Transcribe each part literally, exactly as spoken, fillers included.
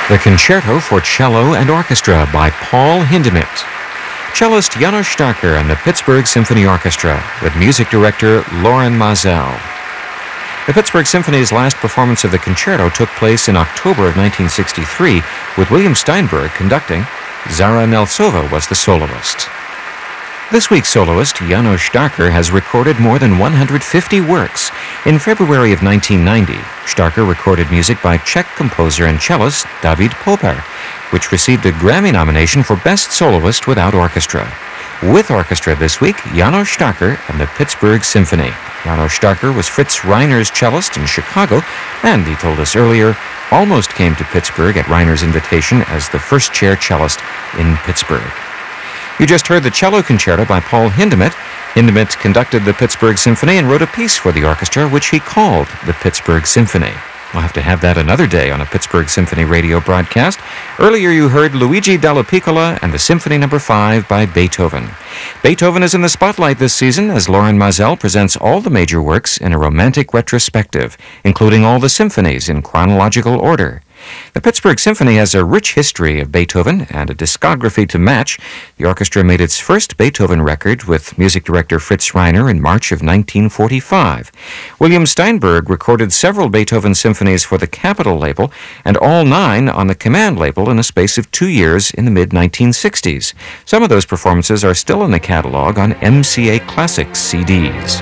The Concerto for Cello and Orchestra by Paul Hindemith. Cellist Janos Starker and the Pittsburgh Symphony Orchestra with music director Loren Maazel. The Pittsburgh Symphony's last performance of the concerto took place in October of nineteen sixty-three with William Steinberg conducting. Zara Nelsova was the soloist. This week's soloist, Janos Starker, has recorded more than one hundred fifty works. In February of nineteen ninety, Starker recorded music by Czech composer and cellist David Popper, which received a Grammy nomination for Best Soloist Without Orchestra. With orchestra this week, Janos Starker and the Pittsburgh Symphony. Janos Starker was Fritz Reiner's cellist in Chicago, and, he told us earlier, almost came to Pittsburgh at Reiner's invitation as the first chair cellist in Pittsburgh. You just heard the cello concerto by Paul Hindemith. Hindemith conducted the Pittsburgh Symphony and wrote a piece for the orchestra, which he called the Pittsburgh Symphony. We'll have to have that another day on a Pittsburgh Symphony radio broadcast. Earlier you heard Luigi Della Piccola and the Symphony Number five by Beethoven. Beethoven is in the spotlight this season as Loren Maazel presents all the major works in a romantic retrospective, including all the symphonies in chronological order. The Pittsburgh Symphony has a rich history of Beethoven and a discography to match. The orchestra made its first Beethoven record with music director Fritz Reiner in March of nineteen forty-five. William Steinberg recorded several Beethoven symphonies for the Capitol label and all nine on the Command label in a space of two years in the mid nineteen sixties. Some of those performances are still in the catalog on M C A Classics C Ds.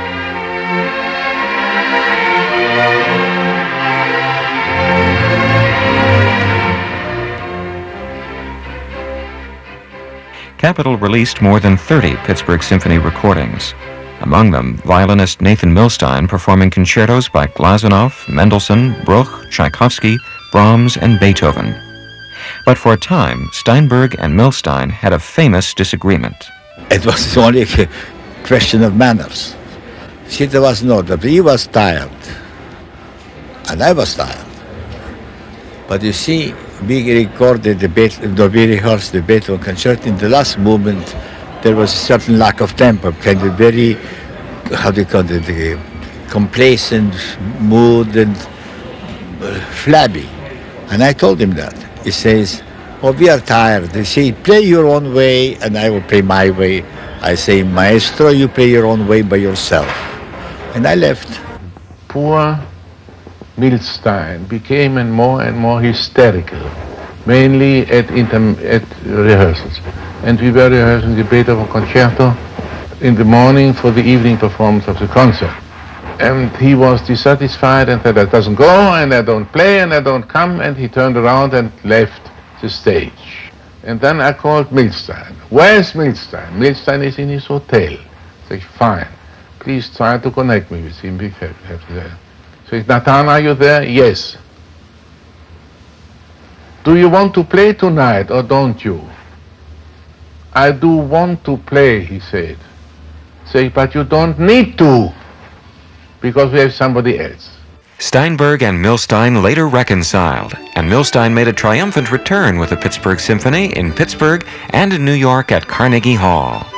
Capitol released more than thirty Pittsburgh Symphony recordings. Among them, violinist Nathan Milstein performing concertos by Glazunov, Mendelssohn, Bruch, Tchaikovsky, Brahms, and Beethoven. But for a time, Steinberg and Milstein had a famous disagreement. It was only a question of manners. See, there was no, he was tired, and I was tired. But you see, we recorded the Beethoven, we rehearsed the Beethoven concert. In the last movement, there was a certain lack of tempo, kind of very, how do you call it, the complacent mood and uh, flabby. And I told him that. He says, "Oh, we are tired." They say, "Play your own way, and I will play my way." I say, "Maestro, you play your own way by yourself." And I left. Poor Milstein became and more and more hysterical, mainly at, inter- at rehearsals. And we were rehearsing the Beethoven concerto in the morning for the evening performance of the concert. And he was dissatisfied and said, "That doesn't go, and I don't play, and I don't come," and he turned around and left the stage. And then I called Milstein. "Where's Milstein?" "Milstein is in his hotel." I said, "Fine. Please try to connect me with him." We have, have to So, "Nathan, are you there?" "Yes." "Do you want to play tonight or don't you?" "I do want to play," he said. Say, "But you don't need to, because we have somebody else." Steinberg and Milstein later reconciled, and Milstein made a triumphant return with the Pittsburgh Symphony in Pittsburgh and in New York at Carnegie Hall.